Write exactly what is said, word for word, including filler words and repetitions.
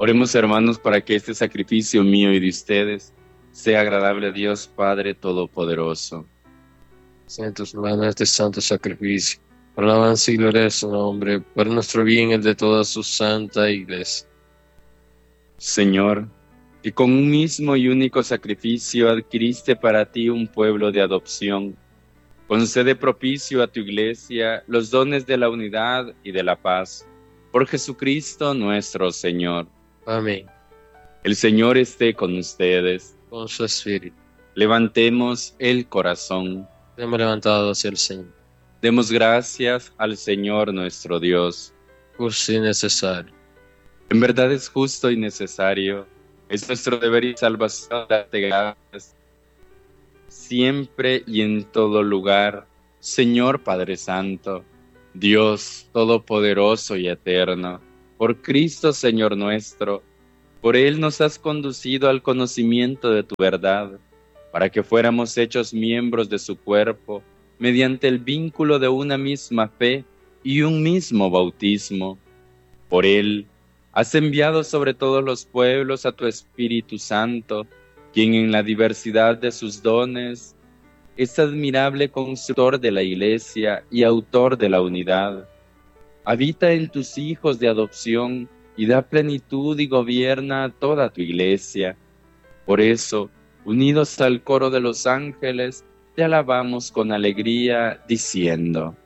Oremos, hermanos, para que este sacrificio mío y de ustedes sea agradable a Dios Padre Todopoderoso. En tus manos este santo sacrificio, por la alabanza y gloria de su nombre, por nuestro bien y el de toda su santa iglesia. Señor, que con un mismo y único sacrificio adquiriste para ti un pueblo de adopción, concede propicio a tu iglesia los dones de la unidad y de la paz. Por Jesucristo nuestro Señor. Amén. El Señor esté con ustedes. Con su espíritu. Levantemos el corazón. Hemos levantado hacia el Señor. Demos gracias al Señor nuestro Dios. Justo y necesario. En verdad es justo y necesario. Es nuestro deber y salvación darte gracias. Siempre y en todo lugar, Señor Padre Santo, Dios Todopoderoso y Eterno, por Cristo Señor nuestro, por Él nos has conducido al conocimiento de tu verdad, para que fuéramos hechos miembros de su cuerpo, mediante el vínculo de una misma fe y un mismo bautismo. Por Él has enviado sobre todos los pueblos a tu Espíritu Santo, quien en la diversidad de sus dones es admirable constructor de la Iglesia y autor de la unidad. Habita en tus hijos de adopción y da plenitud y gobierna toda tu Iglesia. Por eso, unidos al coro de los ángeles, te alabamos con alegría, diciendo: